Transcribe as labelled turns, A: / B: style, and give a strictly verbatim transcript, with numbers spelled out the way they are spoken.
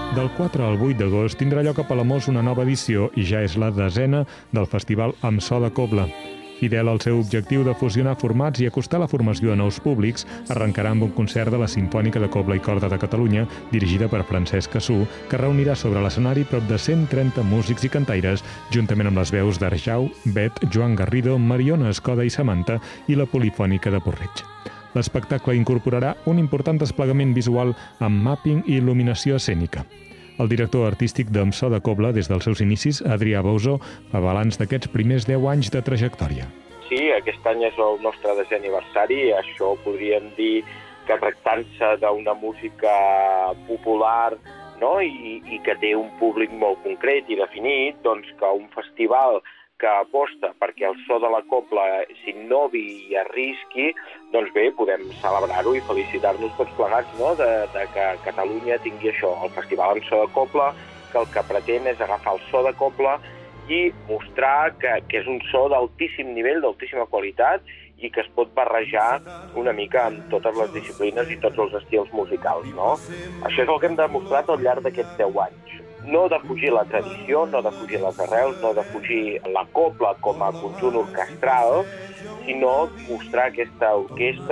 A: Del quatre al vuit d'agost tindrà lloc a Palamós una nova edició i ja és la desena del festival Amb so de Cobla. Fidel al seu objectiu de fusionar formats i acostar la formació a nous públics, arrencarà amb un concert de la Simfònica de Cobla i Corda de Catalunya, dirigida per Francesc Cassú, que reunirà sobre l'escenari prop de cent trenta músics i cantaires, juntament amb les veus d'Arjau, Bet, Joan Garrido, Mariona Escoda i Samantha i la Polifònica de Porreig. L'espectacle incorporarà un important desplegament visual amb mapping i il·luminació escènica. El director artístic d'Amb so de Cobla, des dels seus inicis, Adrià Bausó, fa balanç d'aquests primers deu anys de trajectòria.
B: Sí, aquest any és el nostre desè aniversari, això podríem dir que tractant-se d'una música popular, no? I, i que té un públic molt concret i definit, doncs que un festival que aposta perquè el so de la cobla s'innovi i arrisqui, doncs bé, podem celebrar-ho i felicitar-nos tots plegats, no? de, de que Catalunya tingui això, el Festival Amb so de Cobla, que el que pretén és agafar el so de cobla i mostrar que, que és un so d'altíssim nivell, d'altíssima qualitat, i que es pot barrejar una mica amb totes les disciplines i tots els estils musicals, no? Això és el que hem demostrat al llarg d'aquests deu anys. No defugir la tradició, no defugir les arrels, no defugir la cobla com a conjunt orquestral, sinó mostrar aquesta orquestra